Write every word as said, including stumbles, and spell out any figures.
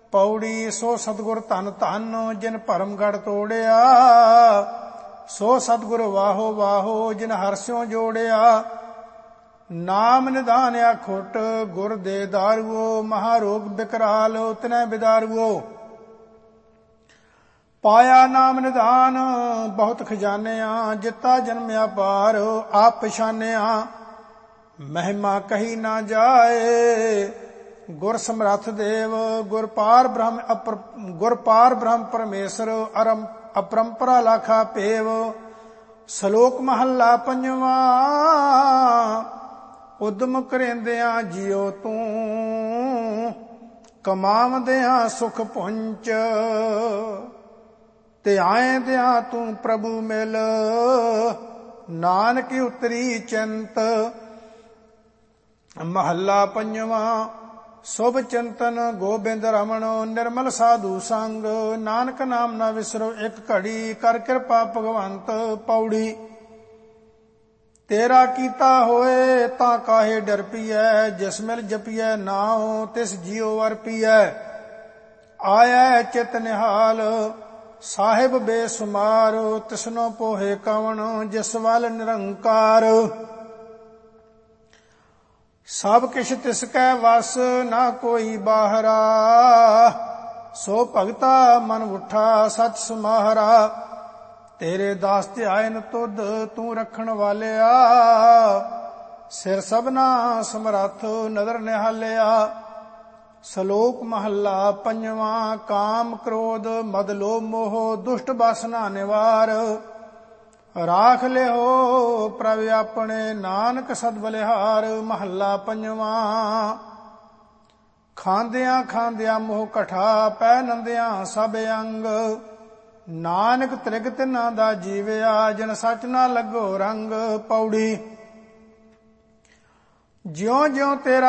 ਪੌੜੀ ਸੋ ਸਤਿਗੁਰ ਧਨ ਧਨ ਜਿਨ ਭਰਮ ਗੜ ਤੋੜਿਆ। ਸੋ ਸਤਿਗੁਰ ਵਾਹੋ ਵਾਹੋ ਜਿਨ ਹਰਸਿਓ ਜੋੜਿਆ। ਨਾਮ ਨਿਧਾਨਿਆ ਖੁੱਟ ਗੁਰ ਦੇ ਦਾਰੂਓ। ਮਹਾਰੋਗ ਬਿਕਰਾਲ ਤਿਨੈ ਬਿਦਾਰੂਓ। ਪਾਇਆ ਨਾਮ ਨਿਧਾਨ ਬਹੁਤ ਖਜ਼ਾਨਿਆ। ਜਿਤਾ ਜਨਮਿਆ ਪਾਰ ਆਪ ਪਛਾਨਿਆ। ਮਹਿਮਾ ਕਹੀ ਨਾ ਜਾਏ ਗੁਰ ਸਮਰੱਥ ਦੇਵ। ਗੁਰ ਪਾਰ ਬ੍ਰਹਮ ਅਪਰ ਗੁਰ ਪਾਰ ਬ੍ਰਹਮ ਪਰਮੇਸ਼ਰ ਅਰਮ ਅਪਰੰਪਰਾ ਲਾਖਾ ਭੇਵ। ਸ਼ਲੋਕ ਮਹੱਲਾ ਪੰਜਵਾ। ਉਦਮ ਕਰੇਂਦਿਆਂ ਜਿਉ ਤੂੰ ਕਮਾਵਦਿਆਂ ਸੁਖ ਪੁੰਚ। ਧਿਆਏਂਦਿਆਂ ਤੂੰ ਪ੍ਰਭੂ ਮਿਲ ਨਾਨਕ ਉਤਰੀ ਚਿੰਤ। ਮਹੱਲਾ ਪੰਜਵਾ। ਸੁਭ ਚਿੰਤਨ ਗੋਬਿੰਦ ਰਮਣ ਨਿਰਮਲ ਸਾਧੂ ਸੰਗ। ਨਾਨਕ ਨਾਮ ਨਾ ਵਿਸਰੋ ਇੱਕ ਘੜੀ ਕਰ ਕਿਰਪਾ ਭਗਵੰਤ। ਪੌੜੀ ਤੇਰਾ ਕੀਤਾ ਹੋਏ ਤਾਂ ਕਾਹੇ ਡਰ ਪੀਐ। ਜਿਸ ਮਿਲ ਜਪੀਐ ਨਾਉ ਤਿਸ ਜੀਉ ਅਰਪੀਐ। ਆਇਐ ਚਿਤ ਨਿਹਾਲ ਸਾਹਿਬ ਬੇਸੁਮਾਰ। ਤਿਸਨੋ ਪੋਹੇ ਕਵਣ ਜਿਸ ਵੱਲ ਨਿਰੰਕਾਰ। ਸਭ ਕਿਛ ਤਿਸ ਕੈ ਵਸ ਨਾ ਕੋਈ ਬਾਹਰਾ। ਸੋ ਭਗਤਾ ਮਨ ਉਠਾ ਸਚ ਸਮਾਹਰਾ। ਤੇਰੇ ਦਾਸ ਧਿਆਇਨ ਤੁਧ ਤੂੰ ਰੱਖਣ ਵਾਲਿਆ। ਸਿਰ ਸਭਨਾ ਸਮਰੱਥ ਨਦਰ ਨਿਹਾਲਿਆ। ਸ਼ਲੋਕ ਮਹੱਲਾ ਪੰਜਵਾ। ਕਾਮ ਕ੍ਰੋਧ ਮਦ ਲੋਭ ਮੋਹ ਦੁਸ਼ਟ ਬਾਸਨਾ ਨਿਵਾਰ। ਰਾਖ ਲਿਓ ਪ੍ਰਭ ਆਪਣੇ ਨਾਨਕ ਸਦ ਬਲਿਹਾਰ। ਮਹੱਲਾ ਪੰਜਵਾ। ਖਾਂਦਿਆਂ ਖਾਂਦਿਆਂ ਮੋਹ ਕਠਾ ਪੈ ਨੰਦਿਆਂ ਸਭ ਅੰਗ। ਨਾਨਕ ਤ੍ਰਿਗ ਤਿਨਾਂ ਦਾ ਜੀਵਿਆ ਜਿਨ ਸੱਚ ਨਾ ਲੱਗੋ ਰੰਗ। ਪੌੜੀ ਜਿਉਂ ਜਿਉਂ ਤੇਰਾ